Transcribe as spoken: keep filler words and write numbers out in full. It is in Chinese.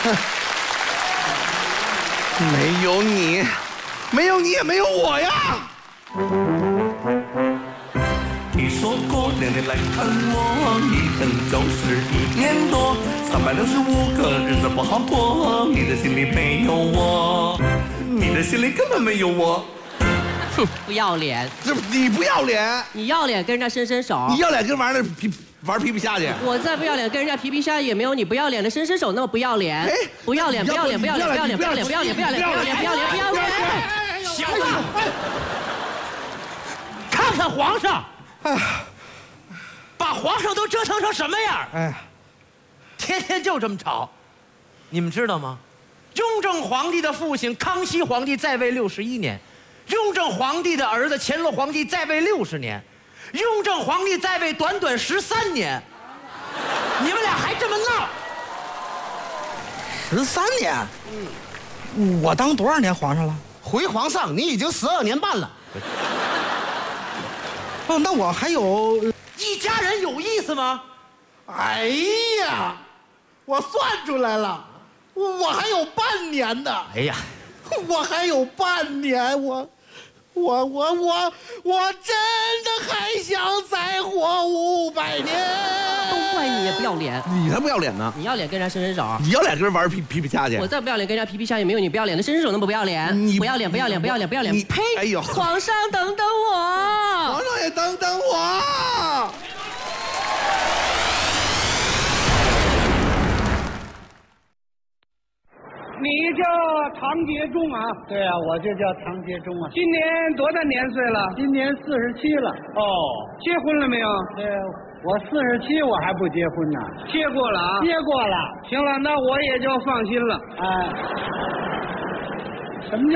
没有你，没有你也没有我呀。 你说过年年来看我，一等就是一年多，三百六十五个日子不好过，你的心里没有我，你的心里根本没有我。 哼，不要脸！ 这你不要脸， 你要脸跟人家伸伸手， 你要脸跟玩那皮玩皮皮虾去。 我再不要脸跟人家皮皮虾也没有你不要脸的伸伸手那么不要脸。 哎， 不要脸，不要脸，不要脸，不要脸，不要脸，不要脸，不要脸，不要脸，不要脸，不要脸！ 行了，看看皇上，把皇上都折腾成什么样？ 哎， 天天就这么吵，你们知道吗？雍正皇帝的父亲康熙皇帝在位六十一年，雍正皇帝的儿子乾隆皇帝在位六十年，雍正皇帝在位短短十三年，你们俩还这么闹？ 十三年，嗯，我当多少年皇上了？ 回皇上，你已经十二年半了。 哦，那我还有， 一家人有意思吗？ 哎呀，我算出来了，我还有半年呢。 哎呀， 我还有半年，我，我我我我真的还想再活五百年。 都怪你也不要脸， 你才不要脸呢！ 你要脸跟人家伸伸手。 你要脸跟人玩皮皮皮虾去。 我再不要脸跟人家皮皮虾也没有你不要脸的伸伸手那么不要脸。 你不要脸，不要脸，不要脸，不要脸！ 你呸！ 哎呦皇上等等我。 皇上也等等我。 你叫唐杰忠啊？ 对啊，我就叫唐杰忠啊。 今年多大年岁了？ 今年四十七了。 哦，结婚了没有？ 呃，我四十七，我还不结婚呢。 结过了啊？ 结过了。 行了，那我也就放心了。 哎，什么叫